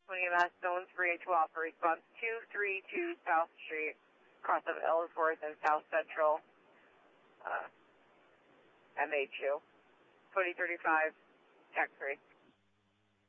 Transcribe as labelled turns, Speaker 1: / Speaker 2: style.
Speaker 1: EMS, zone 382 Alpha, response 232 South Street, cross of Ellsworth and South Central, MA2, 2035, tax 3.